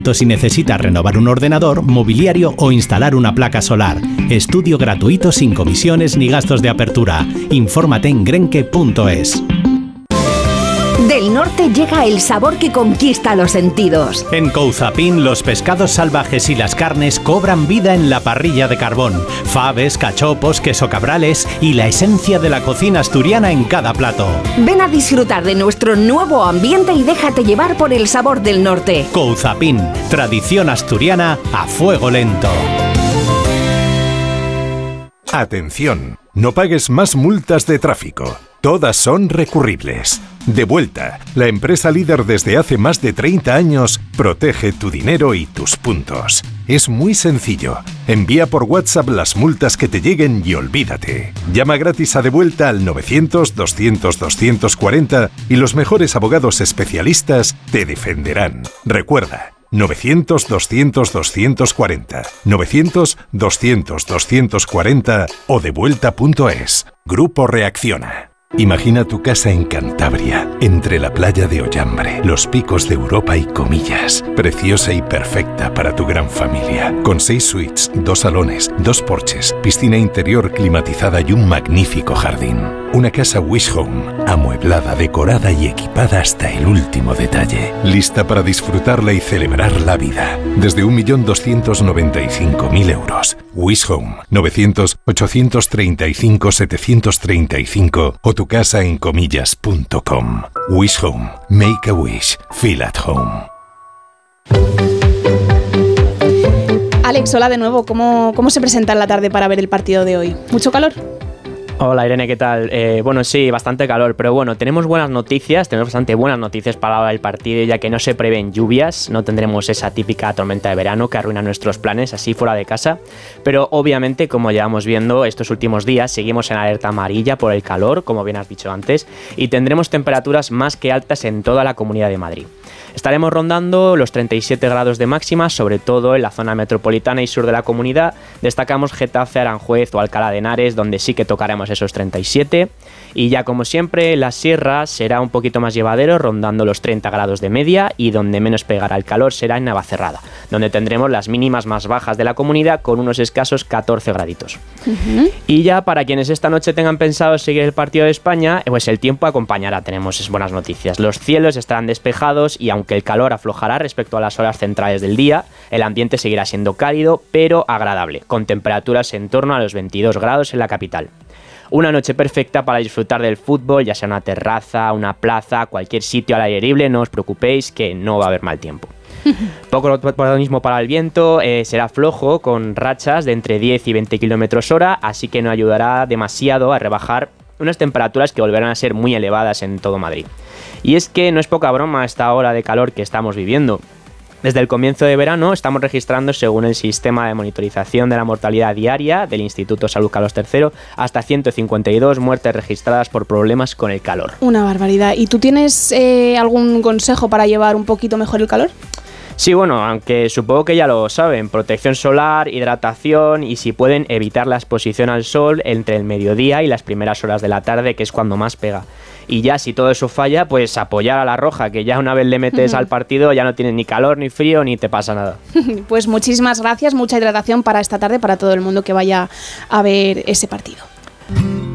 Si necesitas renovar un ordenador, mobiliario o instalar una placa solar. Estudio gratuito sin comisiones ni gastos de apertura. Infórmate en grenke.es. Del norte llega el sabor que conquista los sentidos. En Couzapin, los pescados salvajes y las carnes cobran vida en la parrilla de carbón. Faves, cachopos, queso cabrales y la esencia de la cocina asturiana en cada plato. Ven a disfrutar de nuestro nuevo ambiente y déjate llevar por el sabor del norte. Couzapin, tradición asturiana a fuego lento. Atención, no pagues más multas de tráfico. Todas son recurribles. Devuelta, la empresa líder desde hace más de 30 años, protege tu dinero y tus puntos. Es muy sencillo. Envía por WhatsApp las multas que te lleguen y olvídate. Llama gratis a Devuelta al 900-200-240 y los mejores abogados especialistas te defenderán. Recuerda, 900-200-240, 900-200-240 o devuelta.es. Grupo Reacciona. Imagina tu casa en Cantabria, entre la playa de Ollambre, los picos de Europa y Comillas. Preciosa y perfecta para tu gran familia. Con 6 suites, 2 salones, 2 porches, piscina interior climatizada y un magnífico jardín. Una casa Wish Home, amueblada, decorada y equipada hasta el último detalle. Lista para disfrutarla y celebrar la vida. Desde 1.295.000 euros. Wish Home, 900-835-735 o tu casa en comillas.com. Wish Home. Make a wish. Feel at home. Alex, hola de nuevo. ¿Cómo se presenta en la tarde para ver el partido de hoy? ¿Mucho calor? Hola Irene, ¿qué tal? Bueno, sí, bastante calor, pero bueno, tenemos bastante buenas noticias para el partido, ya que no se prevén lluvias, no tendremos esa típica tormenta de verano que arruina nuestros planes así fuera de casa, pero obviamente, como llevamos viendo estos últimos días, seguimos en alerta amarilla por el calor, como bien has dicho antes, y tendremos temperaturas más que altas en toda la Comunidad de Madrid. Estaremos rondando los 37 grados de máxima, sobre todo en la zona metropolitana y sur de la comunidad. Destacamos Getafe, Aranjuez o Alcalá de Henares, donde sí que tocaremos esos 37. Y ya como siempre, la sierra será un poquito más llevadero, rondando los 30 grados de media, y donde menos pegará el calor será en Navacerrada, donde tendremos las mínimas más bajas de la comunidad con unos escasos 14 graditos. Y ya para quienes esta noche tengan pensado seguir el partido de España, pues el tiempo acompañará, tenemos buenas noticias. Los cielos estarán despejados y aunque el calor aflojará respecto a las horas centrales del día, el ambiente seguirá siendo cálido pero agradable, con temperaturas en torno a los 22 grados en la capital. Una noche perfecta para disfrutar del fútbol, ya sea una terraza, una plaza, cualquier sitio al aire libre, no os preocupéis que no va a haber mal tiempo. Poco protagonismo para el viento, será flojo con rachas de entre 10 y 20 km/h, así que no ayudará demasiado a rebajar unas temperaturas que volverán a ser muy elevadas en todo Madrid. Y es que no es poca broma esta ola de calor que estamos viviendo. Desde el comienzo de verano estamos registrando, según el sistema de monitorización de la mortalidad diaria del Instituto Salud Carlos III, hasta 152 muertes registradas por problemas con el calor. Una barbaridad. ¿Y tú tienes algún consejo para llevar un poquito mejor el calor? Sí, bueno, aunque supongo que ya lo saben, protección solar, hidratación y si pueden evitar la exposición al sol entre el mediodía y las primeras horas de la tarde, que es cuando más pega. Y ya si todo eso falla, pues apoyar a la roja, que ya una vez le metes al partido ya no tienes ni calor, ni frío, ni te pasa nada. Pues muchísimas gracias, mucha hidratación para esta tarde, para todo el mundo que vaya a ver ese partido.